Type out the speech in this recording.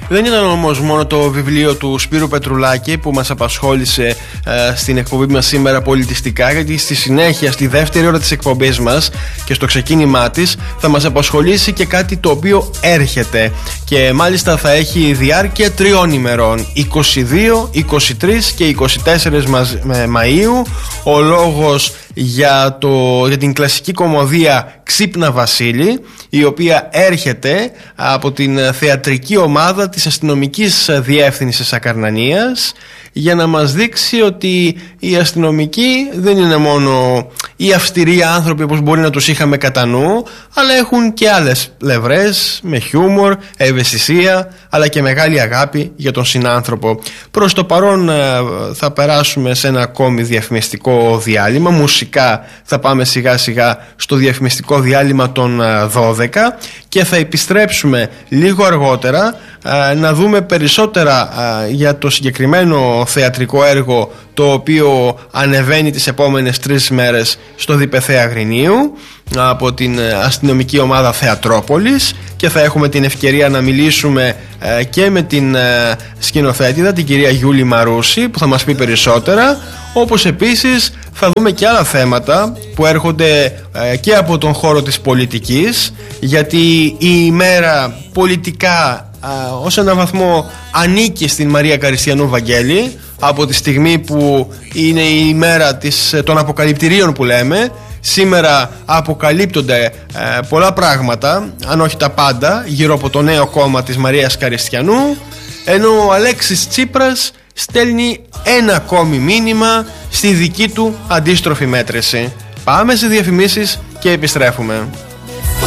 Δεν ήταν όμως μόνο το βιβλίο του Σπύρου Πετρουλάκη που μας απασχόλησε στην εκπομπή μας σήμερα πολιτιστικά, γιατί στη συνέχεια, στη δεύτερη ώρα της εκπομπής μας και στο ξεκίνημά της, θα μας απασχολήσει και κάτι το οποίο έρχεται και μάλιστα θα έχει διάρκεια 3 ημερών, 22, 23 και 24 Μαΐου. Ο λόγος για την κλασική κομμωδία Ξύπνα Βασίλη, η οποία έρχεται από την θεατρική ομάδα της αστυνομικής διεύθυνσης Ακαρνανίας, για να μας δείξει ότι οι αστυνομικοί δεν είναι μόνο οι αυστηροί άνθρωποι όπως μπορεί να τους είχαμε κατά νου, αλλά έχουν και άλλες πλευρές, με χιούμορ, ευαισθησία, αλλά και μεγάλη αγάπη για τον συνάνθρωπο. Προς το παρόν θα περάσουμε σε ένα ακόμη διαφημιστικό διάλειμμα. Μουσικά θα πάμε σιγά σιγά στο διαφημιστικό διάλειμμα των 12 και θα επιστρέψουμε λίγο αργότερα να δούμε περισσότερα για το συγκεκριμένο θεατρικό έργο, το οποίο ανεβαίνει τις επόμενες 3 μέρες στο Διπεθέα Αγρινίου από την αστυνομική ομάδα Θεατρόπολης, και θα έχουμε την ευκαιρία να μιλήσουμε και με την σκηνοθέτηδα, την κυρία Γιούλη Μαρούση, που θα μας πει περισσότερα, όπως επίσης θα δούμε και άλλα θέματα που έρχονται και από τον χώρο της πολιτικής, γιατί η ημέρα πολιτικά ως έναν βαθμό ανήκει στην Μαρία Καριστιανού Βαγγέλη, από τη στιγμή που είναι η ημέρα των αποκαλυπτηρίων που λέμε. Σήμερα αποκαλύπτονται πολλά πράγματα, αν όχι τα πάντα, γύρω από το νέο κόμμα της Μαρίας Καριστιανού, ενώ ο Αλέξης Τσίπρας στέλνει ένα ακόμη μήνυμα στη δική του αντίστροφη μέτρηση. Πάμε σε διαφημίσεις και επιστρέφουμε.